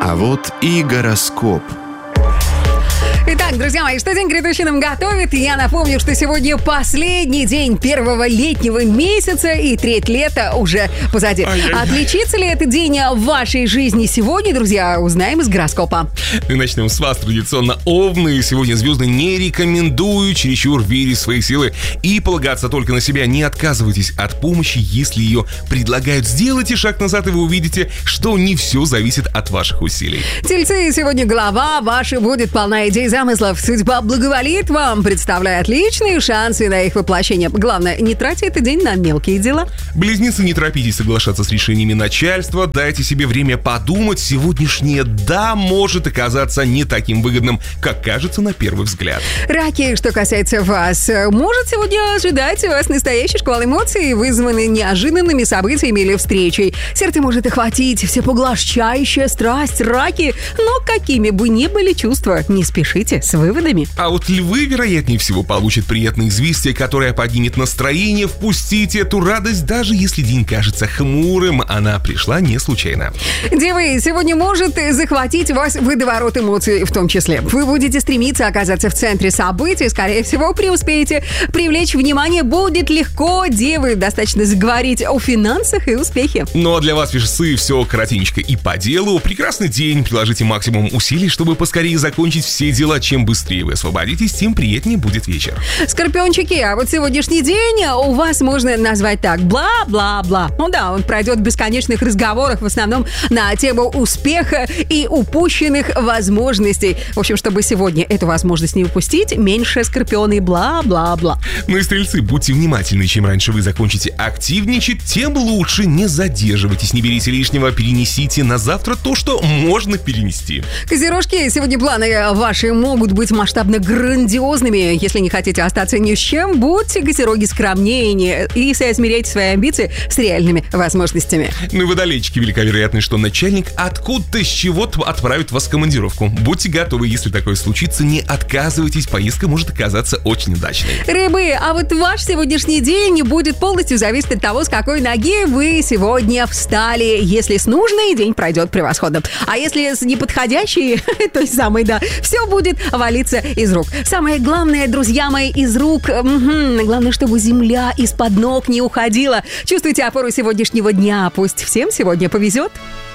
А вот и гороскоп. Итак, друзья мои, что день грядущий нам готовит? Я напомню, что сегодня последний день первого летнего месяца, и треть лета уже позади. Отличится ли этот день в вашей жизни сегодня, друзья, узнаем из гороскопа. И начнем с вас традиционно. Овны. Сегодня звезды не рекомендуют чересчур верить в свои силы и полагаться только на себя. Не отказывайтесь от помощи, если ее предлагают. Сделайте шаг назад, и вы увидите, что не все зависит от ваших усилий. Тельцы, сегодня голова ваша будет полна идей, замыслов. Судьба благоволит вам, представляя отличные шансы на их воплощение. Главное, не тратьте этот день на мелкие дела. Близнецы, не торопитесь соглашаться с решениями начальства. Дайте себе время подумать. Сегодняшнее «да» может оказаться не таким выгодным, как кажется на первый взгляд. Раки, что касается вас, может сегодня ожидать вас настоящий шквал эмоций, вызванный неожиданными событиями или встречей. Сердце может охватить всепоглощающая страсть. Раки, но какими бы ни были чувства, не спешите с выводами. А вот львы, вероятнее всего, получат приятное известие, которое поднимет настроение. Впустите эту радость, даже если день кажется хмурым. Она пришла не случайно. Девы, сегодня может захватить вас водоворот эмоций в том числе. Вы будете стремиться оказаться в центре событий, скорее всего, преуспеете. Привлечь внимание будет легко. Девы, достаточно заговорить о финансах и успехе. Ну а для вас, весы, все коротенько и по делу. Прекрасный день. Приложите максимум усилий, чтобы поскорее закончить все дела. Чем быстрее вы освободитесь, тем приятнее будет вечер. Скорпиончики, а вот сегодняшний день у вас можно назвать так: бла-бла-бла. Ну да, он пройдет в бесконечных разговорах, в основном на тему успеха и упущенных возможностей. В общем, чтобы сегодня эту возможность не упустить, меньше скорпионы бла-бла-бла. Ну и стрельцы, будьте внимательны. Чем раньше вы закончите активничать, тем лучше. Не задерживайтесь, не берите лишнего, перенесите на завтра то, что можно перенести. Козерожки, сегодня планы ваши могут быть масштабно грандиозными. Если не хотите остаться ни с чем, будьте, козероги, скромнее и соизмеряйте свои амбиции с реальными возможностями. Ну и водолейчики, велика вероятность, что начальник откуда-то с чего-то отправит вас в командировку. Будьте готовы, если такое случится, не отказывайтесь, поездка может оказаться очень удачной. Рыбы, а вот ваш сегодняшний день будет полностью зависеть от того, с какой ноги вы сегодня встали. Если с нужной, день пройдет превосходно. А если с неподходящей, той самой, да, все будет валиться из рук. Самое главное, друзья мои, из рук. Главное, чтобы земля из-под ног не уходила. Чувствуйте опору сегодняшнего дня. Пусть всем сегодня повезет.